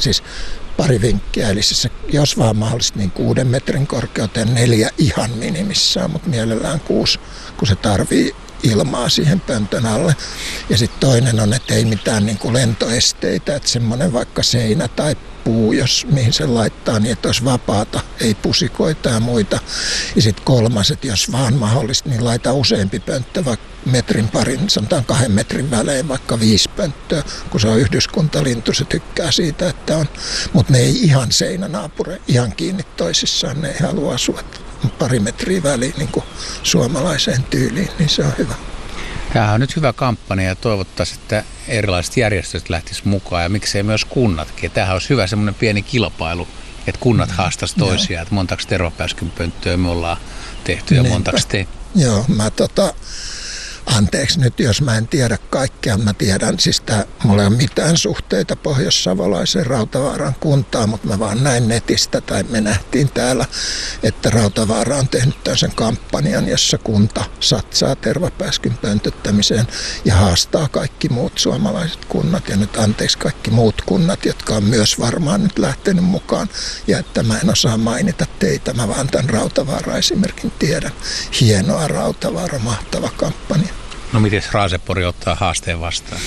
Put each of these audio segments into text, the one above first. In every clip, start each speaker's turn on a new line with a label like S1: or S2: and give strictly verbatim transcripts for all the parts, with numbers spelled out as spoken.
S1: siis pari vinkkiä. Eli siis jos vaan mahdollisesti, niin kuuden metrin korkeuteen, neljä ihan minimissään, mutta mielellään kuusi, kun se tarvii ilmaa siihen pöntön alle. Ja sitten toinen on, että ei mitään niin kuin lentoesteitä, että semmoinen vaikka seinä tai puu, jos mihin se laittaa, niin että olisi vapaata, ei pusikoita ja muita. Ja sitten kolmas, että jos vaan mahdollista, niin laita useampi pönttö, vaikka metrin parin, sanotaan kahden metrin välein, vaikka viisi pönttöä, kun se on yhdyskuntalintu, se tykkää siitä, että on. Mutta ne ei ihan seinänaapure, ihan kiinni toisissaan, ne ei halua asua pari metriä väliin niin kuin suomalaiseen tyyliin, niin se on hyvä.
S2: Tämä on nyt hyvä kampanja ja toivottaisiin, että erilaiset järjestöt lähtisivät mukaan ja miksei myös kunnatkin. Tämähän olisi hyvä semmoinen pieni kilpailu, että kunnat haastaisi toisiaan, että montaks tervapääskynpönttöä me ollaan tehty ja montaks te.
S1: Joo, mä tota, anteeksi nyt, jos mä en tiedä kaikkea. Mä tiedän, siis tää, mulla ei ole mitään suhteita pohjois-savolaiseen Rautavaaran kuntaan, mutta mä vaan näin netistä, tai me nähtiin täällä, että Rautavaara on tehnyt tämmöisen kampanjan, jossa kunta satsaa tervapääskyn pöntöttämiseen ja haastaa kaikki muut suomalaiset kunnat. Ja nyt anteeksi kaikki muut kunnat, jotka on myös varmaan nyt lähtenyt mukaan. Ja että mä en osaa mainita teitä, mä vaan tämän Rautavaara-esimerkin tiedän. Hienoa Rautavaara, mahtava kampanja.
S2: No miten Raasepori ottaa haasteen vastaan?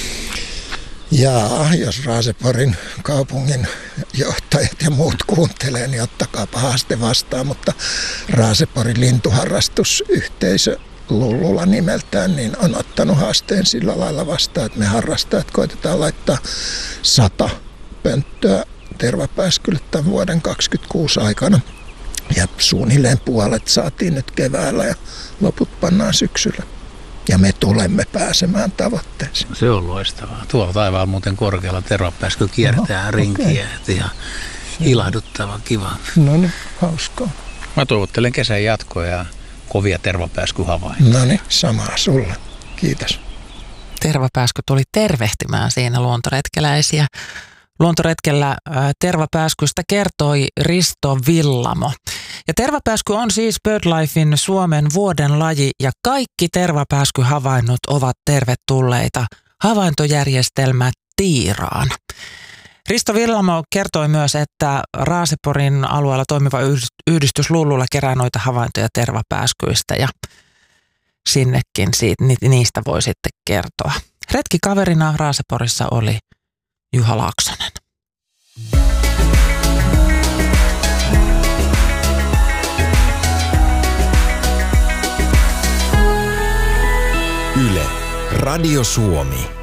S1: Jaa, jos Raaseporin kaupungin johtajat ja muut kuuntelee, niin ottakaapa haaste vastaan. Mutta Raaseporin lintuharrastusyhteisö Lullula nimeltään, niin on ottanut haasteen sillä lailla vastaan, että me harrastajat koitetaan laittaa sata pönttöä tervapääskylle tämän vuoden kaksikymmentäkuusi aikana. Ja suunnilleen puolet saatiin nyt keväällä ja loput pannaan syksyllä. Ja me tulemme pääsemään tavoitteeseen.
S2: Se on loistavaa. Tuolla taivaalla muuten korkealla tervapääsky kiertää no, rinkiä. Okay. Ihan ilahduttava, kiva.
S1: No niin, hauskaa.
S2: Mä toivottelen kesän jatkoa ja kovia tervapääskyhavaintoja.
S1: No niin, samaa sulle. Kiitos.
S3: Tervapääsky tuli tervehtimään siinä luontoretkeläisiä. Luontoretkellä tervapääskystä kertoi Risto Villamo. Ja tervapääsky on siis BirdLifein Suomen vuoden laji ja kaikki tervapääskyhavainnot ovat tervetulleita havaintojärjestelmä Tiiraan. Risto Villamo kertoi myös, että Raaseporin alueella toimiva yhdistys Lullula kerää noita havaintoja tervapääskyistä ja sinnekin siitä, niistä voi sitten kertoa. Retkikaverina Raaseporissa oli Juha Laaksonen.
S4: Yle, Radio Suomi.